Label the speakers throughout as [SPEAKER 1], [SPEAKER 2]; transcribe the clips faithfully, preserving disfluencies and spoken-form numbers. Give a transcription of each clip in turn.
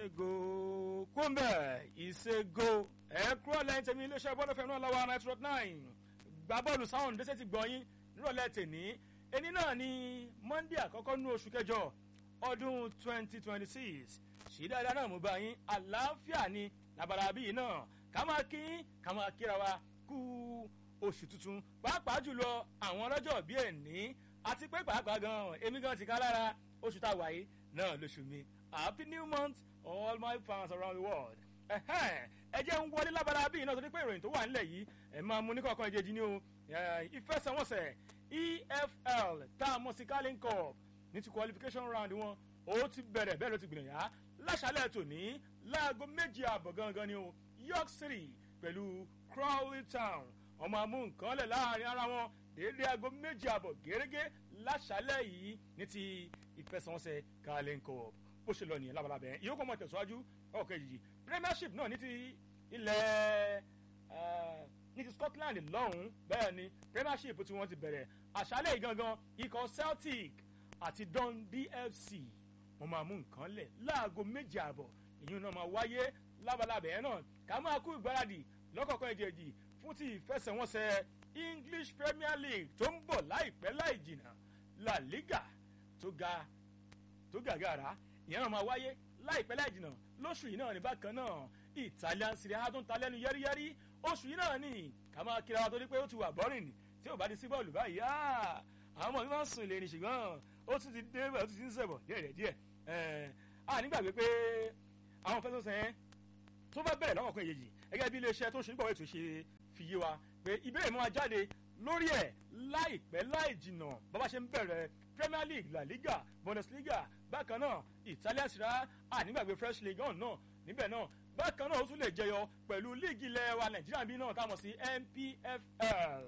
[SPEAKER 1] ìṣègò kúńbẹ̀ ìṣègò ẹ kúrò lẹ́yìn tèmi iléeṣẹ́ bọ́ọ̀lù fẹ́mi náà lọ́wọ́ nine two nine gba bọ́ọ̀lù sáwọn ọ̀dẹ́sẹ̀ ti gbọ̀nyìn nírọ̀lẹ́ tèní ẹni náà ni monday àkọ́kọ́ nínú oṣù kẹjọ ọdún twenty twenty six ṣì dáadáa náà mú bá yín àlàáfíà ni labara bíi náà ká máa kí yín ká máa kíra wa kú oṣù tuntun pàápàá jùlọ àwọn ọlọ́jọ́ bíi ẹ̀ní àti pé pàápàá gan èmi gan ti ká lára oṣù tá a wà yìí náà lóṣù mi happy new month all my fans around the world. ẹ jẹ́ ń wọlé lábala bíi náà torí pé ìròyìn tó wà nílẹ̀ yìí ẹ máa mú ní kọ̀ọ̀kan ìjejì ní o ìfẹsẹ̀wọnsẹ̀ E F L tá a mọ̀ sí Carling Cup ní ti qualification round wọn ó ti bẹ̀rẹ̀ bẹ́ẹ̀ ló ti gbìyànjú yá láṣálẹ̀ tòní láago méjì àbọ̀ gangan ni o York City pẹ̀lú Crawley Town ọmọ amú nǹkan lẹ̀ láàrin ara wọn déédéé aago méjì àbọ̀ gẹ́gẹ́ láṣálẹ̀ yìí ní ti ìfẹsẹ̀wọnsẹ̀ Carling Cup bó ṣe lọ nìyẹn labalábẹ́ ìyókù ọmọ tẹ̀síwájú ọ̀kẹ́ yìí Premiership náà ní ti ilẹ̀ ní ti Scotland lọ́hùn-ún bẹ́ẹ̀ ni Premiership tí wọ́n ti bẹ̀rẹ̀ àṣálẹ̀ yìí gangan ikọ̀ Celtic àti Dundee F C wọ́n máa mú nǹkan lẹ̀ láago méjì àbọ̀ ìyún náà máa wáyé lábalábẹ́ náà ká máa kú ìgbáradì lọ́kọ̀ọ̀kan ìjèjì fún ti ìfẹsẹ̀wọnsẹ̀ English Premier League tó ń bọ̀ láìpẹ́ láì jìnnà La Liga tó ga tó gàgàrà ìyẹn náà máa wáyé láìpẹ́ láì jìnnà lóṣù yìí náà ní bákan náà Italian Serie A tó ń ta lẹ́nu yẹ́rìyẹ́rì oṣù yìí náà ní ká máa kíra wa torí pé ó ti wà bọ́rìn tí ò bá di sí bọ́ọ̀lù báyìí àwọn ọmọ mi máa ń sùn ìlérí ṣùgbọ́n ó tún ti dé ó tún ti ń sẹ̀bọ̀ díẹ̀ díẹ̀ a nígbàgbé pé àwọn fẹsẹ̀sẹ̀ yẹn tó bá bẹ̀rẹ̀ lọ́kọ̀ọ̀kan èyí gẹ́gẹ́ bí iléeṣẹ́ tó ń ṣe nígbà ètò ṣe fi yé wa pé ìbéèrè máa jáde lórí ẹ̀ láìpẹ́ láì jìnnà bàbá ṣe ń bẹ̀rẹ̀ Premier League La Liga Bundesliga bákan náà Italian Serie A ànígbàgbé French League one náà níbẹ̀ náà bákan náà ó tún lè jẹyọ pẹ̀lú líìgì ilẹ̀ wa Nàìjíríà bí náà táwọn sí N P F L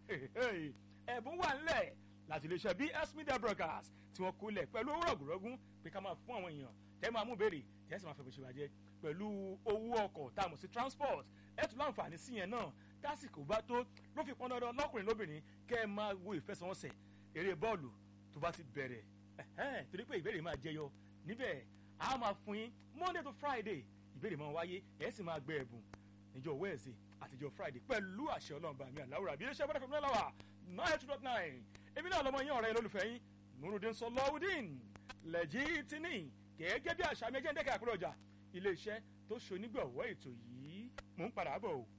[SPEAKER 1] ẹ̀bùn wà ńlẹ̀ láti lè ṣe bí S Media Broadcast tí wọ́n kólẹ̀ pẹ̀lú owó rọ̀gùrọ̀gùn pé ká máa fún àwọn èèyàn tẹ́ máa mú béèrè tẹ́ sì máa fẹ́ bó ṣe wá jẹ́ pẹ̀lú owó ọkọ̀ táwọn sí transport ẹ̀ tún láǹfààní sí yẹn náà tásìkò bá tó ló fi pọn dandan lọ́kùnrin lóbìnrin kẹ́ ẹ máa wo ìfẹsẹ̀wọnsẹ̀ eré bọ́ọ̀lù tó bá ti bẹ̀rẹ̀ torí pé ìbéèrè máa jẹyọ níbẹ̀ a máa fún yín Monday to Friday ìbéèrè máa wáyé ẹ̀ sì máa gbé ẹ̀bùn níjọ́ Wednesday àtijọ́ Friday pẹ̀lú àṣẹ Ọlọ́run bá mi àláwùrà bí iléeṣẹ́ bọ́dọ̀ fẹ́mi lọ́wọ́ nine two dot nine èmi náà lọ́mọ yín ọ̀rẹ́ lólùfẹ́ yín Nurudeen Sọlọ́wọ́dín lẹ́jì tínì gẹ́gẹ́ bí àṣà mi ẹjẹ́ ń dẹ́kẹ́ àkúrò ọjà iléeṣẹ́ tó ṣonígbọ̀wọ́ ètò yìí mò ń padà bọ̀ o.